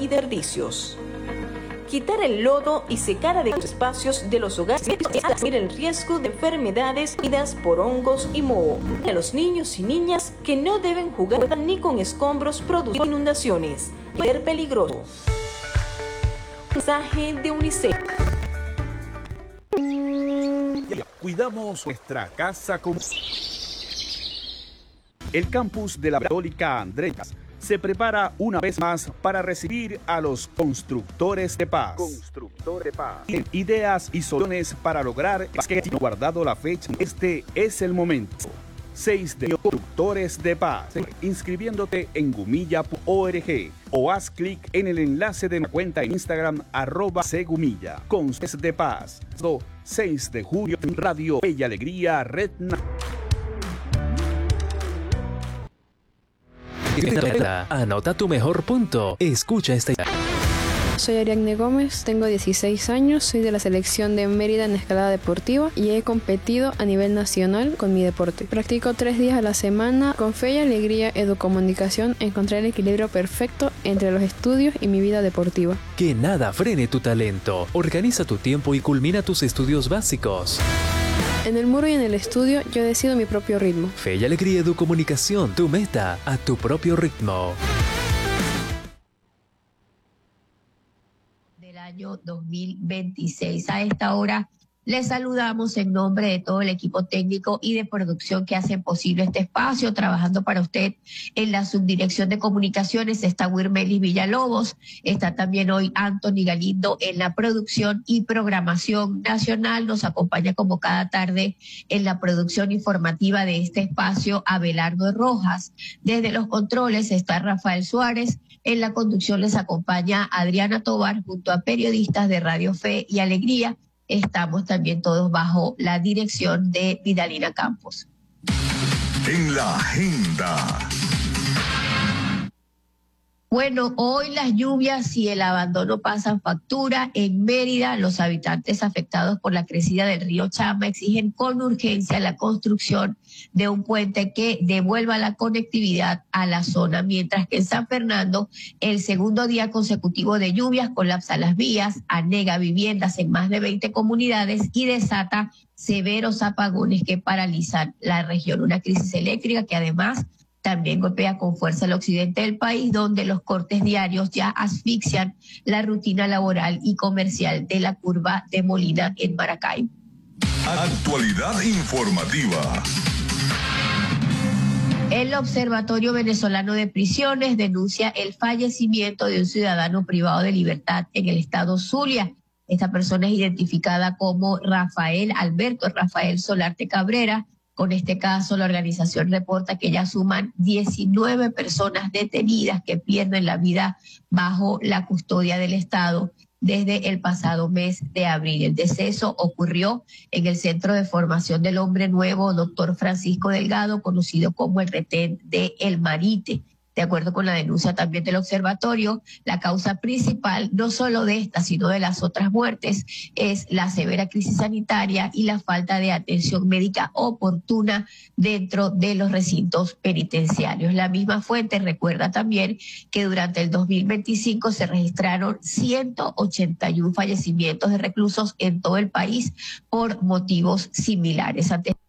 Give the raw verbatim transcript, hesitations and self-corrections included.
y desperdicios. Quitar el lodo y secar de los espacios de los hogares es asumir el riesgo de enfermedades traídas por hongos y moho. A los niños y niñas que no deben jugar ni con escombros produciendo inundaciones. Puede ser peligroso. Mensaje de UNICEF. Cuidamos nuestra casa común. El campus de la Católica Andrés se prepara una vez más para recibir a los constructores de paz. Constructor de paz. Ideas y soluciones para lograr que no guardado la fecha. Este es el momento. seis de Constructores de Paz. Inscribiéndote en gumilla punto org o haz clic en el enlace de mi cuenta en Instagram arroba segumilla. Constructores de Paz. seis de julio en Radio Bella Alegría Red. Anota tu mejor punto. Escucha esta. Soy Ariadne Gómez, tengo dieciséis años, soy de la selección de Mérida en escalada deportiva y he competido a nivel nacional con mi deporte. Practico tres días a la semana. Con fe y alegría, educomunicación, encontré el equilibrio perfecto entre los estudios y mi vida deportiva. Que nada frene tu talento. Organiza tu tiempo y culmina tus estudios básicos. En el muro y en el estudio, yo decido mi propio ritmo. Fe y alegría, educomunicación, tu meta a tu propio ritmo. Año dos mil veintiséis. A esta hora les saludamos en nombre de todo el equipo técnico y de producción que hacen posible este espacio. Trabajando para usted en la subdirección de comunicaciones está Wirmelis Villalobos, está también hoy Anthony Galindo en la producción y programación nacional. Nos acompaña como cada tarde en la producción informativa de este espacio Abelardo Rojas. Desde los controles está Rafael Suárez. En la conducción les acompaña Adriana Tobar junto a periodistas de Radio Fe y Alegría. Estamos también todos bajo la dirección de Vidalina Campos. En la agenda. Bueno, hoy las lluvias y el abandono pasan factura. En Mérida, los habitantes afectados por la crecida del río Chama exigen con urgencia la construcción de un puente que devuelva la conectividad a la zona, mientras que en San Fernando, el segundo día consecutivo de lluvias colapsa las vías, anega viviendas en más de veinte comunidades y desata severos apagones que paralizan la región. Una crisis eléctrica que además también golpea con fuerza el occidente del país, donde los cortes diarios ya asfixian la rutina laboral y comercial de la curva de Molina en Maracay. Actualidad informativa. El Observatorio Venezolano de Prisiones denuncia el fallecimiento de un ciudadano privado de libertad en el estado Zulia. Esta persona es identificada como Rafael Alberto Rafael Solarte Cabrera. Con este caso, la organización reporta que ya suman diecinueve personas detenidas que pierden la vida bajo la custodia del Estado desde el pasado mes de abril. El deceso ocurrió en el Centro de Formación del Hombre Nuevo, doctor Francisco Delgado, conocido como el retén de El Marite. De acuerdo con la denuncia también del observatorio, la causa principal, no solo de esta, sino de las otras muertes, es la severa crisis sanitaria y la falta de atención médica oportuna dentro de los recintos penitenciarios. La misma fuente recuerda también que durante el dos mil veinticinco se registraron ciento ochenta y uno fallecimientos de reclusos en todo el país por motivos similares. Ante